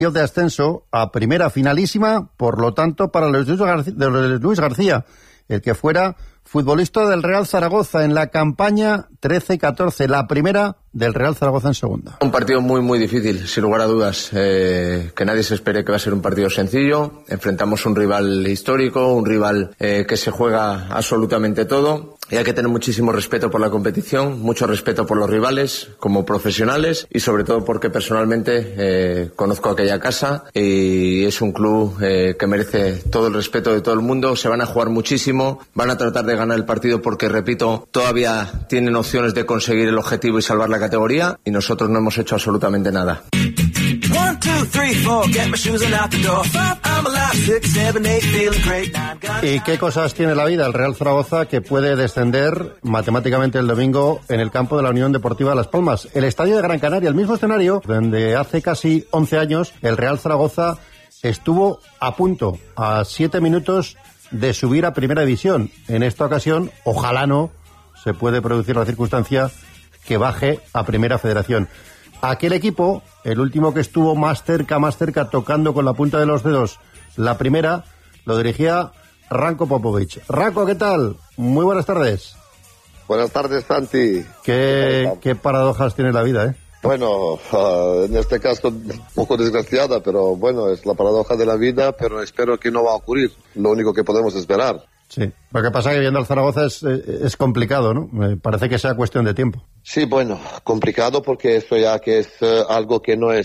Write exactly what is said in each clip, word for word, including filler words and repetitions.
de ascenso a primera finalísima, por lo tanto, para Luis García, de Luis García, el que fuera futbolista del Real Zaragoza en la campaña trece catorce, la primera del Real Zaragoza en segunda. Un partido muy muy difícil, sin lugar a dudas, eh, que nadie se espere que va a ser un partido sencillo. Enfrentamos un rival histórico, un rival eh, que se juega absolutamente todo, y hay que tener muchísimo respeto por la competición, mucho respeto por los rivales como profesionales, y sobre todo porque personalmente eh, conozco aquella casa y es un club eh, que merece todo el respeto de todo el mundo. Se van a jugar muchísimo, van a tratar de ganar el partido porque, repito, todavía tienen opciones de conseguir el objetivo y salvar la categoría, y nosotros no hemos hecho absolutamente nada. ¿Y qué cosas tiene la vida el Real Zaragoza que puede descender matemáticamente el domingo en el campo de la Unión Deportiva Las Palmas? El estadio de Gran Canaria, el mismo escenario donde hace casi once años el Real Zaragoza estuvo a punto, a siete minutos de subir a Primera División. En esta ocasión, ojalá no, se puede producir la circunstancia que baje a Primera Federación. Aquel equipo, el último que estuvo más cerca, más cerca, tocando con la punta de los dedos la primera, lo dirigía Ranko Popovic. Ranko, ¿qué tal? Muy buenas tardes. Buenas tardes, Santi. Qué, qué paradojas tiene la vida, ¿eh? Bueno, uh, en este caso un poco desgraciada, pero bueno, es la paradoja de la vida, pero espero que no va a ocurrir. Lo único que podemos esperar. Sí, lo que pasa es que viendo al Zaragoza es, es complicado, ¿no? Me parece que sea cuestión de tiempo. Sí, bueno, complicado porque esto ya que es uh, algo que no es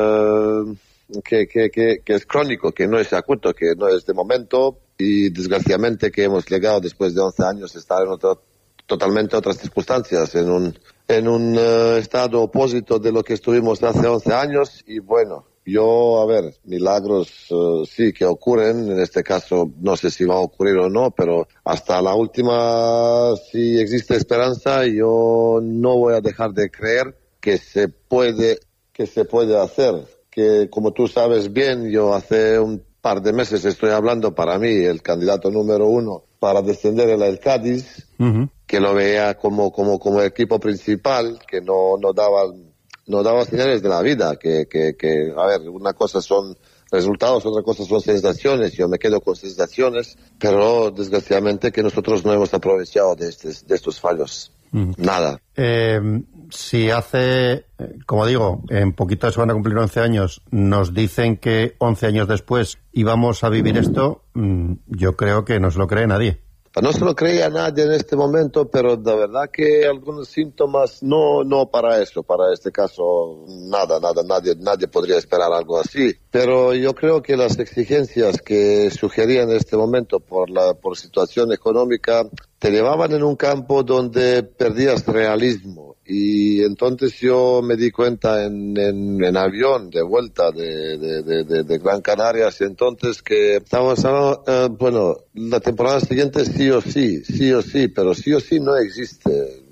uh, que, que, que, que es crónico, que no es acuto, que no es de momento, y desgraciadamente que hemos llegado después de once años a estar en otro, totalmente otras circunstancias, en un en un uh, estado opósito de lo que estuvimos hace once años, y bueno, yo, a ver, milagros uh, sí que ocurren, en este caso no sé si va a ocurrir o no, pero hasta la última, si existe esperanza, yo no voy a dejar de creer que se puede, que se puede hacer, que como tú sabes bien, yo hace un par de meses estoy hablando para mí, el candidato número uno para descender era el Cádiz, uh-huh. que lo veía como, como, como equipo principal, que no, no daba... no daba señales de la vida, que, que, que, a ver, una cosa son resultados, otra cosa son sensaciones, yo me quedo con sensaciones, pero desgraciadamente que nosotros no hemos aprovechado de, estes, de estos fallos, mm. nada. Eh, si hace, como digo, en poquito se van a cumplir once años, nos dicen que once años después íbamos a vivir esto, yo creo que no se lo cree nadie. No se lo creía nadie en este momento, pero de verdad que algunos síntomas no, no para eso, para este caso nada, nada, nadie, nadie podría esperar algo así. Pero yo creo que las exigencias que sugerían en este momento por la, por situación económica te llevaban en un campo donde perdías realismo. Y entonces yo me di cuenta en, en, en avión de vuelta de, de, de, de, de Gran Canarias, entonces que estábamos hablando, eh, bueno, la temporada siguiente sí o sí, sí o sí, pero sí o sí no existe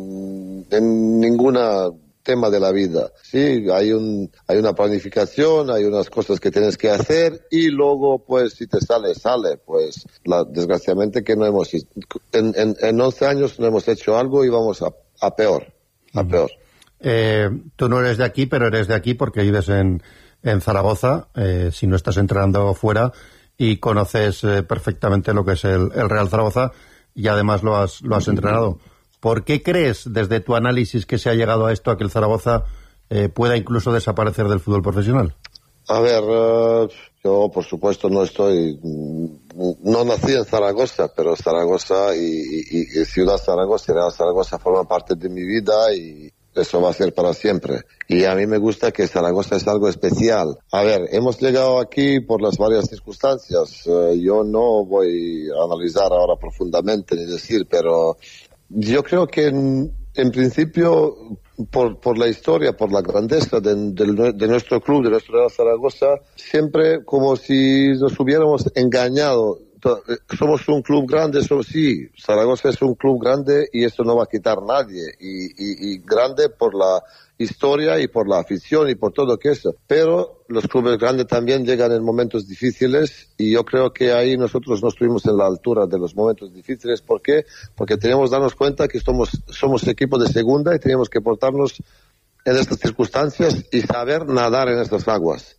en ninguna tema de la vida. Sí, hay un, hay una planificación, hay unas cosas que tienes que hacer y luego, pues, si te sale, sale. Pues, la, desgraciadamente que no hemos, en, en, en once años no hemos hecho algo y vamos a, a peor. A peor. Eh, tú no eres de aquí, pero eres de aquí porque vives en, en Zaragoza, eh, si no estás entrenando fuera, y conoces eh, perfectamente lo que es el, el Real Zaragoza, y además lo has, lo has entrenado. ¿Por qué crees, desde tu análisis, que se ha llegado a esto, a que el Zaragoza eh, pueda incluso desaparecer del fútbol profesional? A ver, uh, yo por supuesto no estoy, no nací en Zaragoza, pero Zaragoza y, y, y Ciudad Zaragoza, Real Zaragoza forma parte de mi vida y eso va a ser para siempre. Y a mí me gusta que Zaragoza es algo especial. A ver, hemos llegado aquí por las varias circunstancias. Uh, yo no voy a analizar ahora profundamente ni decir, pero yo creo que en, en principio, por, por la historia, por la grandeza de, de, de nuestro club, de nuestro Real Zaragoza, siempre como si nos hubiéramos engañado. Somos un club grande, eso sí, Zaragoza es un club grande y eso no va a quitar nadie. Y, y, y grande por la historia y por la afición y por todo que eso. Pero los clubes grandes también llegan en momentos difíciles y yo creo que ahí nosotros no estuvimos en la altura de los momentos difíciles. ¿Por qué? Porque teníamos que darnos cuenta que somos, somos equipo de segunda y teníamos que portarnos en estas circunstancias y saber nadar en estas aguas.